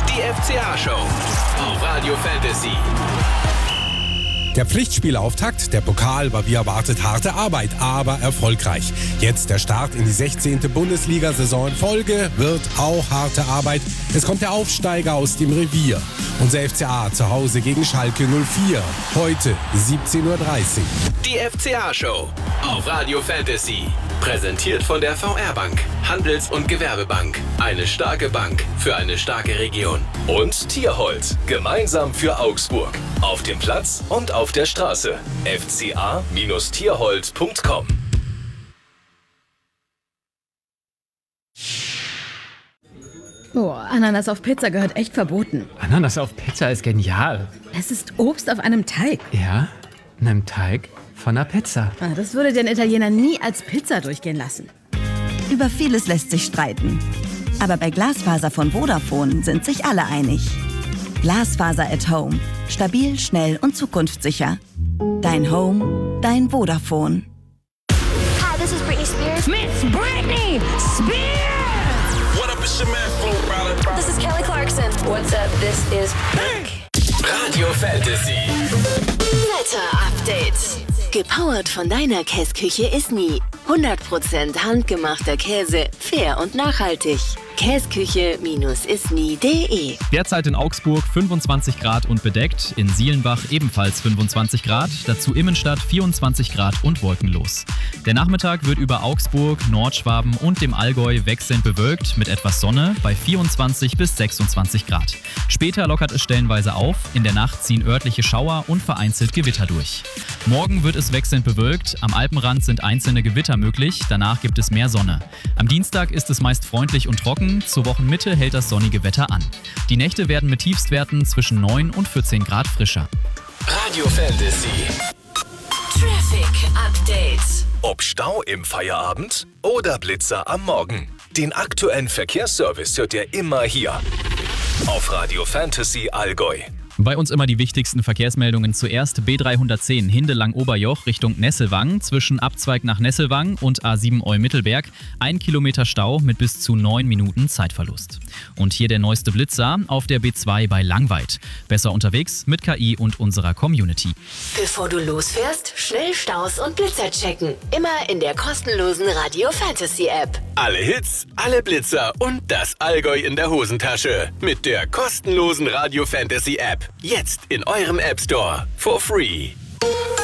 Die FCA-Show auf Radio Fantasy. Der Pflichtspielauftakt, der Pokal, war wie erwartet harte Arbeit, aber erfolgreich. Jetzt der Start in die 16. Bundesliga-Saison in Folge wird auch harte Arbeit. Es kommt der Aufsteiger aus dem Revier. Unser FCA zu Hause gegen Schalke 04. Heute 17:30 Uhr. Die FCA-Show auf Radio Fantasy. Präsentiert von der VR-Bank, Handels- und Gewerbebank. Eine starke Bank für eine starke Region. Und Tierhold, gemeinsam für Augsburg. Auf dem Platz und auf der Straße. fca-tierhold.com. Oh, Ananas auf Pizza gehört echt verboten. Ananas auf Pizza ist genial. Es ist Obst auf einem Teig. Ja, einem Teig von einer Pizza. Das würde den Italiener nie als Pizza durchgehen lassen. Über vieles lässt sich streiten. Aber bei Glasfaser von Vodafone sind sich alle einig. Glasfaser at Home. Stabil, schnell und zukunftssicher. Dein Home, dein Vodafone. Hi, this is Britney Spears. Miss Britney Spears! What up, it's your man, Flo Rida. This is Kelly Clarkson. What's up, this is Pink. Radio Fantasy. Wetter-Update. Gepowert von deiner Käsküche ist nie. 100% handgemachter Käse, fair und nachhaltig. Käsküche-isnie.de. Derzeit in Augsburg 25 Grad und bedeckt, in Sielenbach ebenfalls 25 Grad, dazu Immenstadt 24 Grad und wolkenlos. Der Nachmittag wird über Augsburg, Nordschwaben und dem Allgäu wechselnd bewölkt mit etwas Sonne bei 24 bis 26 Grad. Später lockert es stellenweise auf, in der Nacht ziehen örtliche Schauer und vereinzelt Gewitter durch. Morgen wird es wechselnd bewölkt, am Alpenrand sind einzelne Gewitter möglich, danach gibt es mehr Sonne. Am Dienstag ist es meist freundlich und trocken, zur Wochenmitte hält das sonnige Wetter an. Die Nächte werden mit Tiefstwerten zwischen 9 und 14 Grad frischer. Radio Fantasy. Traffic Update. Ob Stau im Feierabend oder Blitzer am Morgen. Den aktuellen Verkehrsservice hört ihr immer hier. Auf Radio Fantasy Allgäu. Bei uns immer die wichtigsten Verkehrsmeldungen. Zuerst B310 Hindelang-Oberjoch Richtung Nesselwang, zwischen Abzweig nach Nesselwang und A7 Eu-Mittelberg. 1 Kilometer Stau mit bis zu 9 Minuten Zeitverlust. Und hier der neueste Blitzer auf der B2 bei Langweid. Besser unterwegs mit KI und unserer Community. Bevor du losfährst, schnell Staus und Blitzer checken. Immer in der kostenlosen Radio Fantasy App. Alle Hits, alle Blitzer und das Allgäu in der Hosentasche. Mit der kostenlosen Radio Fantasy App. Jetzt in eurem App Store. For free.